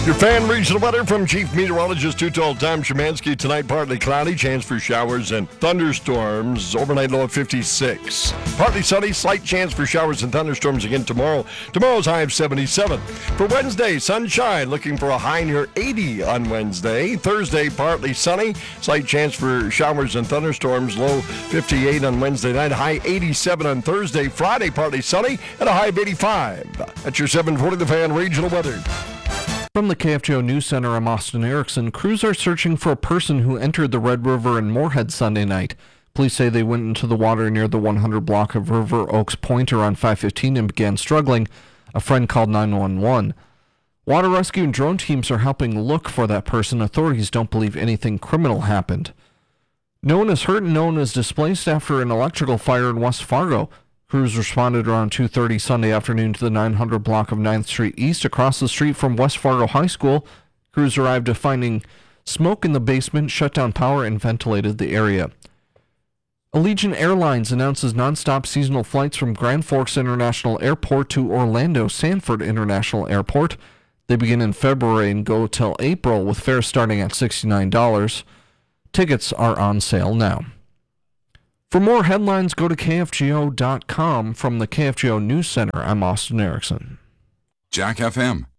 Your fan regional weather from Chief Meteorologist Tutol Tom Szymanski. Tonight, partly cloudy, chance for showers and thunderstorms. Overnight low of 56. Partly sunny, slight chance for showers and thunderstorms again tomorrow. Tomorrow's high of 77. For Wednesday, sunshine, looking for a high near 80 on Wednesday. Thursday, partly sunny, slight chance for showers and thunderstorms. Low 58 on Wednesday night, high 87 on Thursday. Friday, partly sunny, and a high of 85. That's your 740 The Fan regional weather. From the KFGO News Center, I'm Austin Erickson. Crews are searching for a person who entered the Red River in Moorhead Sunday night. Police say they went into the water near the 100 block of River Oaks Pointer on 515 and began struggling. A friend called 911. Water rescue and drone teams are helping look for that person. Authorities don't believe anything criminal happened. No one is hurt and no one is displaced after an electrical fire in West Fargo. Crews responded around 2:30 Sunday afternoon to the 900 block of 9th Street East across the street from West Fargo High School. Crews arrived at finding smoke in the basement, shut down power, and ventilated the area. Allegiant Airlines announces nonstop seasonal flights from Grand Forks International Airport to Orlando Sanford International Airport. They begin in February and go till April, with fares starting at $69. Tickets are on sale now. For more headlines, go to KFGO.com. From the KFGO News Center, I'm Austin Erickson. Jack FM.